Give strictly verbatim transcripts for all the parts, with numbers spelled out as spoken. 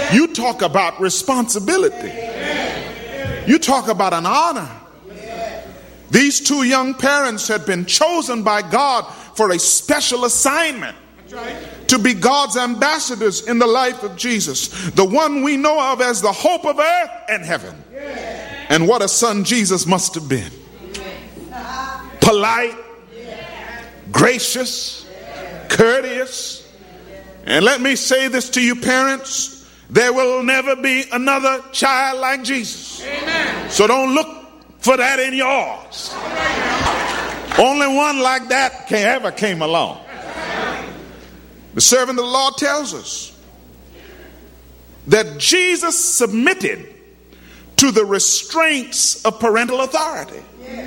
You talk about responsibility. You talk about an honor. These two young parents had been chosen by God for a special assignment. To be God's ambassadors in the life of Jesus, the one we know of as the hope of earth and heaven. And what a son Jesus must have been. Polite, gracious, courteous. And let me say this to you parents, there will never be another child like Jesus. So don't look for that in yours. Only one like that can ever came along. The servant of the Lord tells us that Jesus submitted to the restraints of parental authority.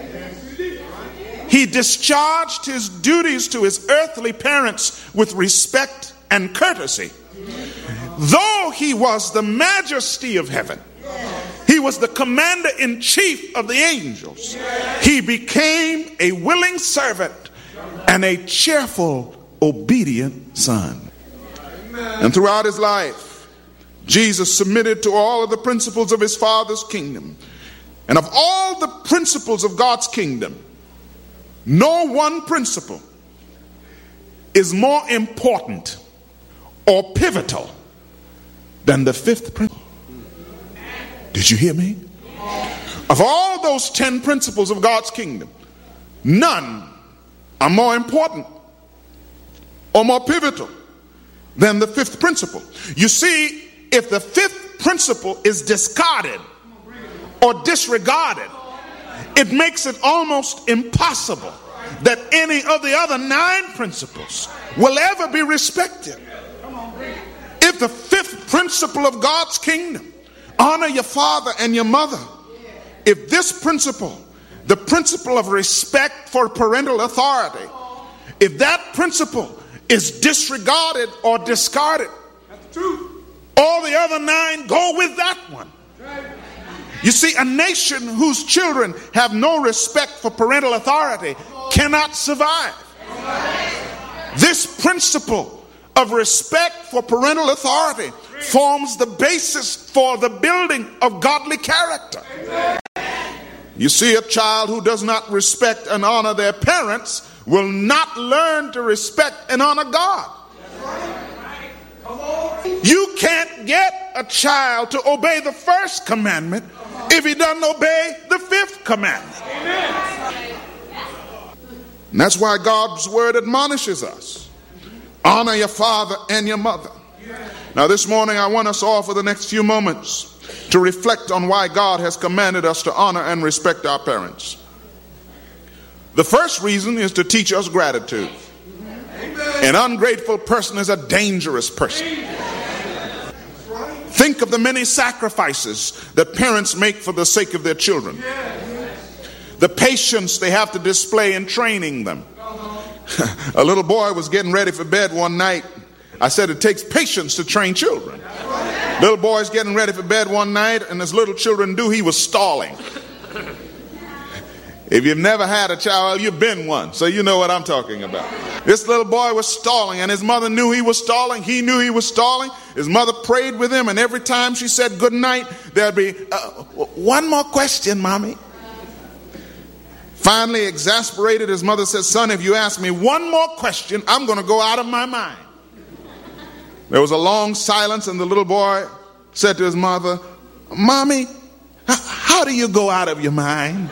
He discharged his duties to his earthly parents with respect and courtesy. Though he was the majesty of heaven, he was the commander-in-chief of the angels, he became a willing servant and a cheerful, obedient son. And throughout his life, Jesus submitted to all of the principles of his Father's kingdom. And of all the principles of God's kingdom, no one principle is more important or pivotal than the fifth principle. Did you hear me? Of all those ten principles of God's kingdom, none are more important or more pivotal than the fifth principle. You see, if the fifth principle is discarded or disregarded, it makes it almost impossible that any of the other nine principles will ever be respected. If the fifth principle of God's kingdom, honor your father and your mother, if this principle, the principle of respect for parental authority, if that principle is disregarded or discarded, all the other nine go with that one. You see, a nation whose children have no respect for parental authority cannot survive. This principle of respect for parental authority forms the basis for the building of godly character. You see, a child who does not respect and honor their parents will not learn to respect and honor God. You can't get a child to obey the first commandment if he doesn't obey the fifth commandment. And that's why God's word admonishes us. Honor your father and your mother. Now this morning I want us all for the next few moments to reflect on why God has commanded us to honor and respect our parents. The first reason is to teach us gratitude. An ungrateful person is a dangerous person. Think of the many sacrifices that parents make for the sake of their children. The patience they have to display in training them. A little boy was getting ready for bed one night. I said it takes patience to train children. Little boy's getting ready for bed one night, and as little children do, he was stalling. If you've never had a child, you've been one, so you know what I'm talking about. This little boy was stalling, and his mother knew he was stalling. He knew he was stalling. His mother prayed with him, and every time she said good night, there'd be uh, one more question, Mommy. Finally, exasperated, his mother said, son, if you ask me one more question, I'm going to go out of my mind. There was a long silence, and the little boy said to his mother, Mommy, how do you go out of your mind?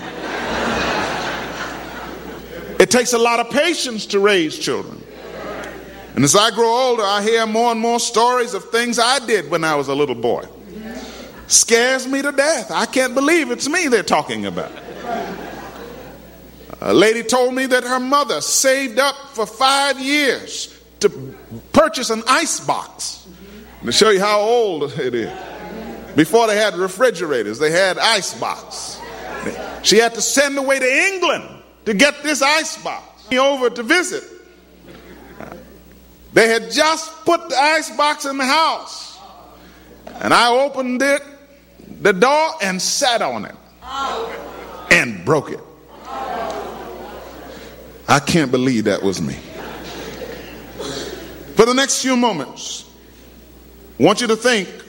It takes a lot of patience to raise children. And as I grow older, I hear more and more stories of things I did when I was a little boy. Scares me to death. I can't believe it's me they're talking about. A lady told me that her mother saved up for five years to purchase an ice box. To show you how old it is. Before they had refrigerators, they had ice box. She had to send away to England to get this ice box over to visit. They had just put the ice box in the house, and I opened it, the door, and sat on it and broke it. I can't believe that was me. For the next few moments, I want you to think